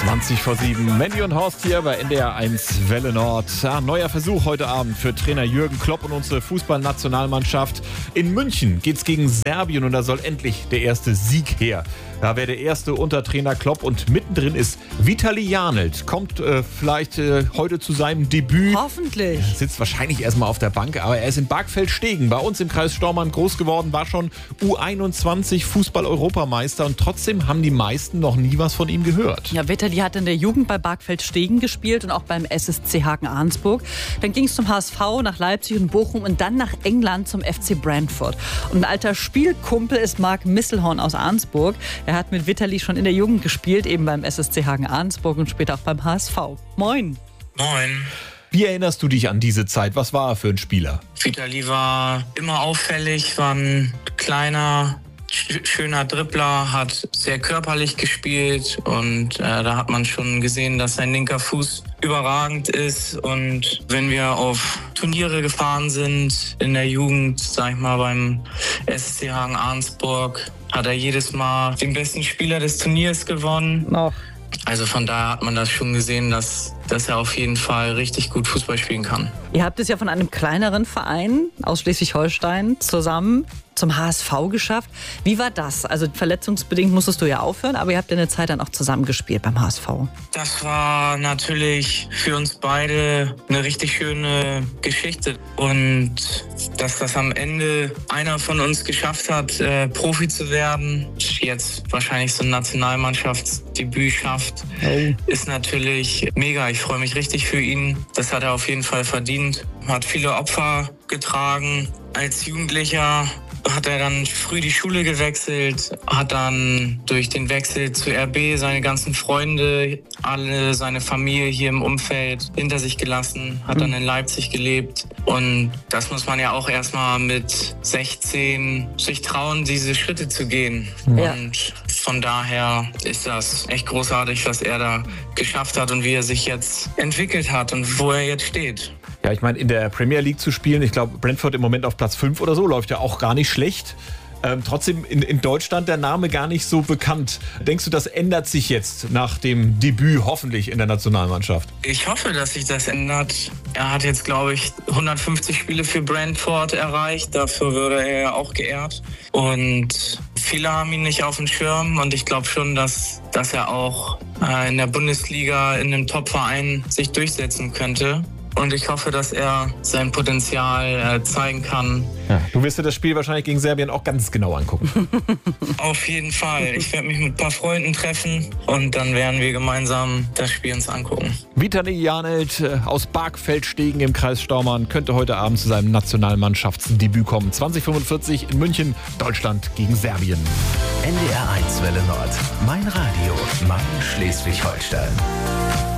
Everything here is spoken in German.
20:07. Mandy und Horst hier bei NDR 1 Welle Nord. Ja, neuer Versuch heute Abend für Trainer Jürgen Klopp und unsere Fußballnationalmannschaft. In München geht's gegen Serbien und da soll endlich der erste Sieg her. Da wäre der erste unter Trainer Klopp und mittendrin ist Vitali Janelt. Kommt vielleicht heute zu seinem Debüt. Hoffentlich. Er sitzt wahrscheinlich erstmal auf der Bank, aber er ist in Barkfeld-Stegen bei uns im Kreis Stormarn groß geworden, war schon U21 Fußball-Europameister und trotzdem haben die meisten noch nie was von ihm gehört. Ja, Vitali hat in der Jugend bei Barkfeld-Stegen gespielt und auch beim SSC Hagen-Arnsburg. Dann ging es zum HSV, nach Leipzig und Bochum und dann nach England zum FC Brentford. Und ein alter Spielkumpel ist Marc Misselhorn aus Arnsburg. Er hat mit Vitali schon in der Jugend gespielt, eben beim SSC Hagen-Arnsburg und später auch beim HSV. Moin. Moin. Wie erinnerst du dich an diese Zeit? Was war er für ein Spieler? Vitali war immer auffällig, war ein kleiner, schöner Dribbler, hat sehr körperlich gespielt und da hat man schon gesehen, dass sein linker Fuß überragend ist. Und wenn wir auf Turniere gefahren sind in der Jugend, sag ich mal beim SSC Hagen-Arnsburg, hat er jedes Mal den besten Spieler des Turniers gewonnen. Noch. Also von daher hat man das schon gesehen, dass er auf jeden Fall richtig gut Fußball spielen kann. Ihr habt es ja von einem kleineren Verein aus Schleswig-Holstein zusammen zum HSV geschafft. Wie war das? Also verletzungsbedingt musstest du ja aufhören, aber ihr habt ja eine Zeit dann auch zusammen gespielt beim HSV. Das war natürlich für uns beide eine richtig schöne Geschichte. Und dass das am Ende einer von uns geschafft hat, Profi zu werden, jetzt wahrscheinlich so ein Nationalmannschaftsdebüt schafft, ist natürlich mega. Ich freue mich richtig für ihn. Das hat er auf jeden Fall verdient. Hat viele Opfer getragen. Als Jugendlicher hat er dann früh die Schule gewechselt, hat dann durch den Wechsel zu RB seine ganzen Freunde, alle seine Familie hier im Umfeld hinter sich gelassen, hat dann in Leipzig gelebt. Und das muss man ja auch erstmal mit 16 sich trauen, diese Schritte zu gehen. Ja. Und von daher ist das echt großartig, was er da geschafft hat und wie er sich jetzt entwickelt hat und wo er jetzt steht. Ja, ich meine, in der Premier League zu spielen, ich glaube, Brentford im Moment auf Platz 5 oder so, läuft ja auch gar nicht schlecht. Trotzdem in Deutschland der Name gar nicht so bekannt. Denkst du, das ändert sich jetzt nach dem Debüt hoffentlich in der Nationalmannschaft? Ich hoffe, dass sich das ändert. Er hat jetzt, glaube ich, 150 Spiele für Brentford erreicht. Dafür würde er ja auch geehrt. Und viele haben ihn nicht auf dem Schirm. Und ich glaube schon, dass er auch in der Bundesliga in einem Top-Verein sich durchsetzen könnte. Und ich hoffe, dass er sein Potenzial zeigen kann. Ja, du wirst dir das Spiel wahrscheinlich gegen Serbien auch ganz genau angucken. Auf jeden Fall. Ich werde mich mit ein paar Freunden treffen und dann werden wir gemeinsam das Spiel uns angucken. Vitali Janelt aus Barkfeld-Stegen im Kreis Stormarn könnte heute Abend zu seinem Nationalmannschaftsdebüt kommen. 20:45 in München, Deutschland gegen Serbien. NDR 1 Welle Nord. Mein Radio, mein Schleswig-Holstein.